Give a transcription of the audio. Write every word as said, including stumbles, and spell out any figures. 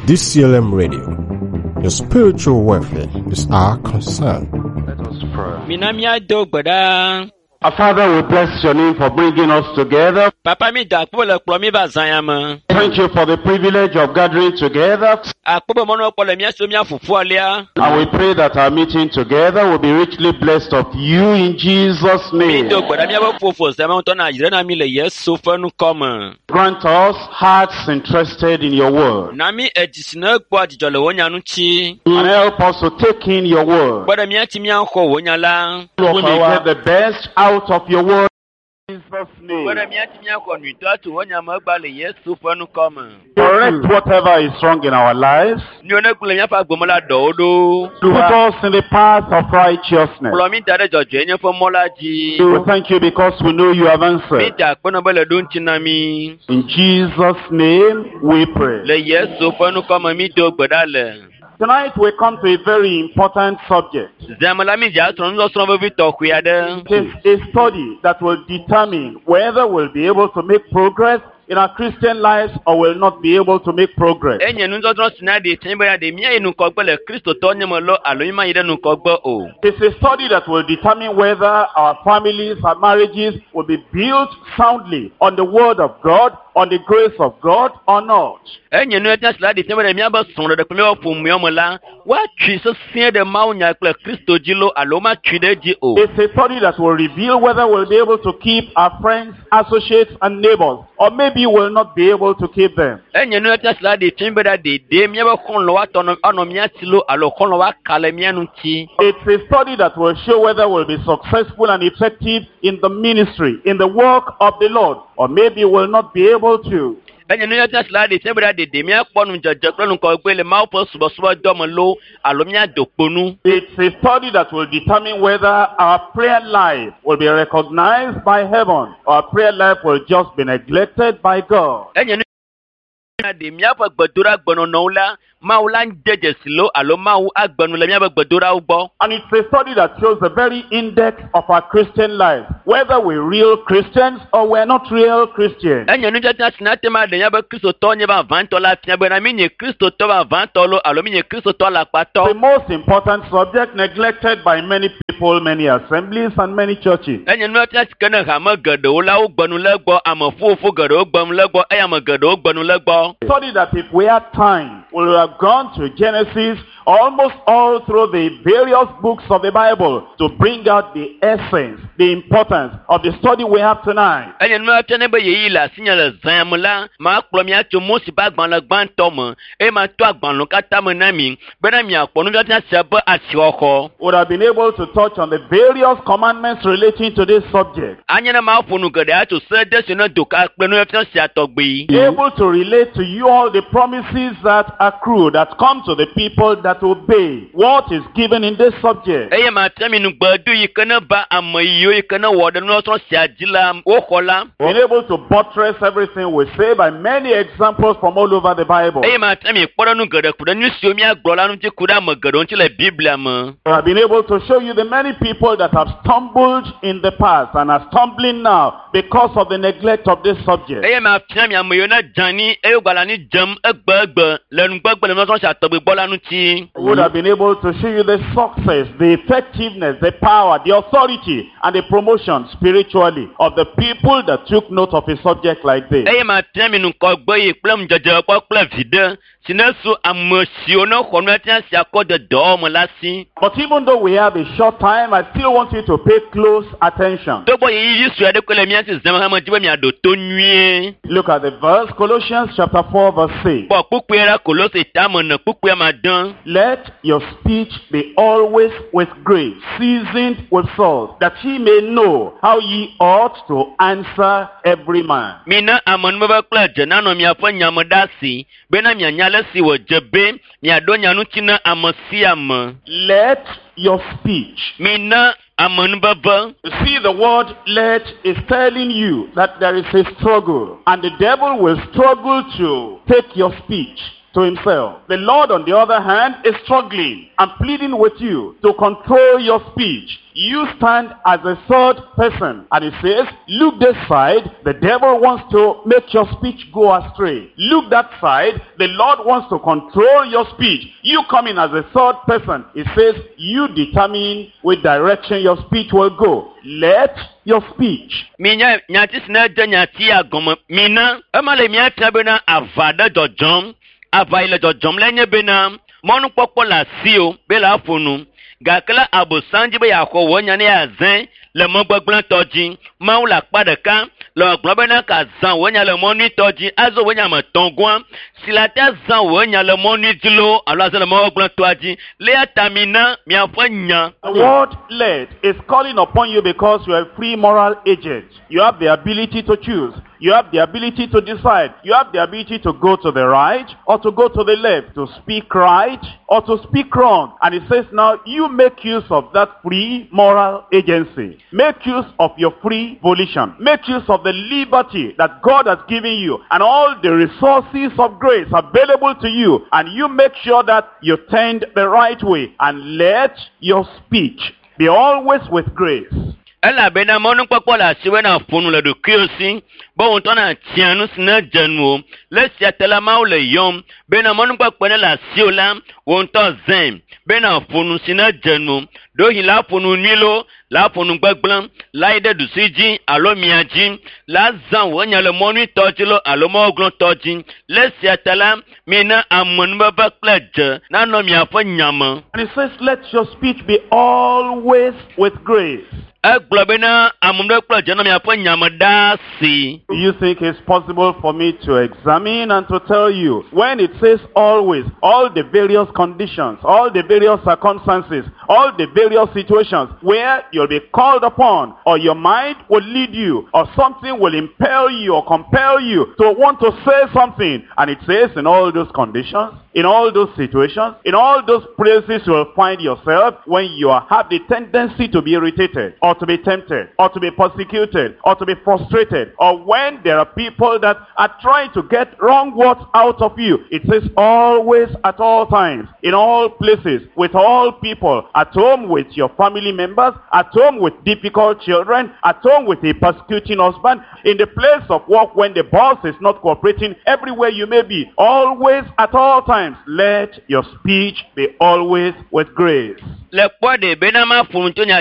D C L M Radio. Your spiritual welfare is our concern. Let us pray. Minamia do gbada. Our Father, we bless your name for bringing us together. Papa mi da po le kplo mi ba zanyama. Thank you for the privilege of gathering together. Akpo mo no kplo le mi aso mi afufu alia. And we pray that our meeting together will be richly blessed of you in Jesus' Mi name. do gbada mi afufu se ma to na yire na mi le Yesu fanu come. Grant us hearts interested in your word. Na mi edisina gbo ajijo le wonya nu chi. And help us to take in your word. Gbada mi ati mi anko wonya la. We may get the best out of your word in Jesus' name. Gbada mi ati mi anko nu to atu wonya ma gba le Yesu fanu come. Correct whatever is wrong in our lives. Ni ona kule mi afa gbo mo la do odo. Put us in the path of righteousness. Kplo mi da jojo enye fo mola ji. We thank you because we know you have Mi answered. da kpo na bele don tina mi. In Jesus' name we pray. Le Yesu fanu come mi do gbada le. Tonight we come to a very important subject. Zamala mi ja tron lo tron vi to kuade. It is a study that will determine whether we'll be able to make progress in our Christian lives or will not be able to make progress. Enye nu zo tron sina de timbe ya de mi enu ko gbe le Kristo to nyemo lo alo mi ma yide nu ko gbo o. It's a study that will determine whether our families, our marriages will be built soundly on the word of God, on the grace of God or not. Enye nu etia sila de timbe de mi aba son de ko mi o fu mi o mo la. Wa twi so sin de ma unya kle Kristo ji lo alo ma twi de ji o. It's a study that will reveal whether we'll be able to keep our friends, associates and neighbors, or maybe we'll not be able to keep them. Enye nu etia sila de timbe da de de mi aba kon lo wa to no ono mi ati lo alo kon lo wa kale mi anu ti. It's a study that will show whether we'll be successful and effective in the ministry, in the work of the Lord, or maybe we'll not be able to. Enye nu etia sila de timbe da de de mi akpo nu jeje klo nu ko gbe le ma po subo subo do mo lo alo mi adoponu. It's a study that will determine whether our prayer life will be recognized by heaven, or our prayer life will just be neglected by God. Enye nu de mi afa gbadura gbono no la ma ula njeje silo alo ma u agbonu le mi afa gbadura ugbo. And it's a study that shows the very index of our Christian life, whether we're real Christians or we're not real Christians. Enye nu jata sinate ma de yaba Kristo to nye ba vanto la tia be na mi nye Kristo to ba vanto lo alo mi nye Kristo to la pato. The most important subject neglected by many people, many assemblies and many churches. Enye nu jata sikana ha ma gado la ugbonu le gbo amofu fu gado ugbonu le gbo eya ma gado ugbonu le gbo. Study that if we had time, we would have gone to Genesis almost all through the various books of the Bible to bring out the essence, the importance of the study we have tonight. Enye nu jata ne be yi la sinya le zamula ma kplo mi ato mo si ba gban le gban to mo e ma to agban lo kata mo na mi be na mi akpo nu jata se be ati oko. Would have been able to touch on the various commandments relating to this subject. Anya na ma funu gade ato se de se no doka kpe nu jata se atogbe. Able to relate to you all the promises that accrue, that come to the people that obey what is given in this subject. Eye ma temi nu gbadu yi kana ba amayo yi kana wo de no so se ajila o kola. Being able to buttress everything we say by many examples from all over the Bible. Eye ma temi kporo nu gade kuda nu si omi agbola nu ti kuda mo gade on ti le Biblia mo. We have been able to show you the many people that have stumbled in the past and are stumbling now because of the neglect of this subject. Eye ma temi amayo na jani e gbala ni jam egbegbe lenu gbegbe le no so se atogbe gbola nu ti. We would have been able to show you the success, the effectiveness, the power, the authority, and the promotion spiritually of the people that took note of a subject like this. Eye ma temi nu ko gbe yi plem jeje ko plem vide sinesu amosio no kono tia si akode do mo lasi. But even though we have a short time, I still want you to pay close attention. To bo yi yi su ade ko le mi ansi zama ha mo jibe mi ado to nwie. Look at the verse, Colossians chapter four verse six. Bo pupuera Kolose ta mo na pupuya ma dan. Let your speech be always with grace, seasoned with salt, that ye may know how ye ought to answer every man. Mina amon mo ba kla jana no mi afa nyamodasi be na mi anyale si wo jebe mi ado nyanu tina amasi am. Let your speech. Mina amon baba. You see, the word let is telling you that there is a struggle, and the devil will struggle to take your speech. to himself. The Lord, on the other hand, is struggling and pleading with you to control your speech. You stand as a third person, and he says, look this side, the devil wants to make your speech go astray. Look that side, the Lord wants to control your speech. You come in as a third person. He says, you determine which direction your speech will go. Let your speech. Minya nyati sina de nyati agom mina amale miata bena avada dojom availe dojom lenye bena monu popola sio bela fonu gakala abosanji be yakọ wonya ne azen le mogbeglan toji mawu la padeka le globena ka zan wonya le monu toji azo wonya ma tongwan silata zan wonya le monu dilo alo azo le mogbeglan toji le atamina mi afanya. The word let is calling upon you because you are a free moral agent. You have the ability to choose. You have the ability to decide. You have the ability to go to the right or to go to the left, to speak right or to speak wrong. And it says now, you make use of that free moral agency. Make use of your free volition. Make use of the liberty that God has given you and all the resources of grace available to you. And you make sure that you tend the right way. And let your speech be always with grace. Ela bena monu kpɔkpɔ la siwe na funu le do kiosi bo wonto na tianu sina jenu le siatela mawo le yom bena monu kpɔkpɔ ne la siola wonto zen bena funu sina jenu do hi la funu nilo la funu gbagblan la ide du siji alo miaji la zan wonya le monu tojilo alo mo oglon toji le siatela mina amon baba kleje na no mi afo nyama. And it says, let your speech be always with grace. Do you think it's possible for me to examine and to tell you when it says always, all the various conditions, all the various circumstances, all the various situations where you'll be called upon or your mind will lead you or something will impel you or compel you to want to say something, and it says in all those conditions, in all those situations, in all those places you will find yourself when you have the tendency to be irritated or to be tempted or to be persecuted or to be frustrated, or when there are people that are trying to get wrong words out of you. It says always, at all times, in all places, with all people, at home with your family members, at home with difficult children, at home with a persecuting husband, in the place of work when the boss is not cooperating, everywhere you may be, always, at all times, let your speech be always with grace.